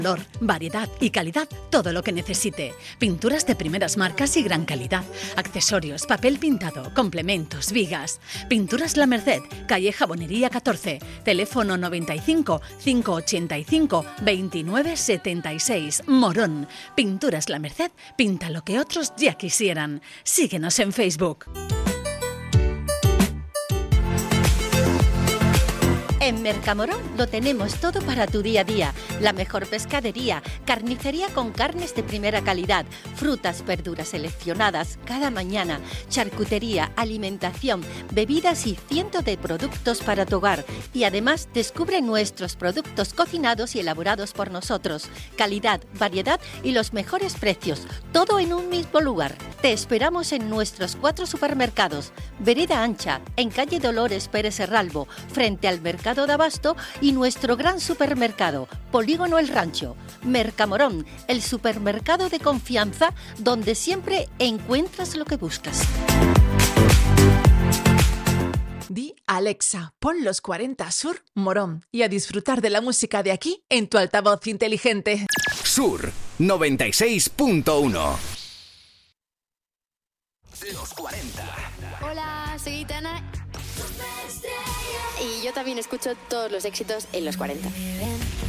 Color, variedad y calidad, todo lo que necesite. Pinturas de primeras marcas y gran calidad. Accesorios, papel pintado, complementos, vigas. Pinturas La Merced, calle Jabonería 14, teléfono 95 585 29 76. Morón. Pinturas La Merced, pinta lo que otros ya quisieran. Síguenos en Facebook. En Mercamorón lo tenemos todo para tu día a día. La mejor pescadería, carnicería con carnes de primera calidad, frutas, verduras seleccionadas cada mañana, charcutería, alimentación, bebidas y cientos de productos para tu hogar. Y además descubre nuestros productos cocinados y elaborados por nosotros. Calidad, variedad y los mejores precios. Todo en un mismo lugar. Te esperamos en nuestros 4 supermercados. Vereda Ancha, en calle Dolores Pérez Herralbo, frente al Mercado de Abasto, y nuestro gran supermercado, Polígono El Rancho. Mercamorón, el supermercado de confianza donde siempre encuentras lo que buscas. Di Alexa, pon los 40 Sur Morón y a disfrutar de la música de aquí en tu altavoz inteligente. Sur 96.1. Los 40. Hola, soy Itana. Y yo también escucho todos los éxitos en los 40.